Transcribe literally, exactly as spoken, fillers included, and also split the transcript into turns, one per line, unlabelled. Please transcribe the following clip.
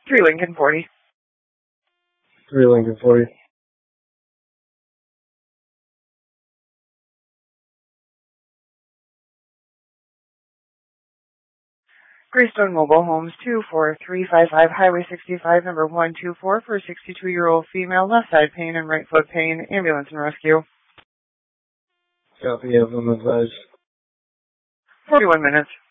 three Lincoln forty.
three Lincoln forty.
Greystone Mobile Homes, two four three five five Highway sixty-five, number one two four, for a sixty-two-year-old female, left side pain and right foot pain, ambulance and rescue.
Copy of them advised.
forty-one minutes.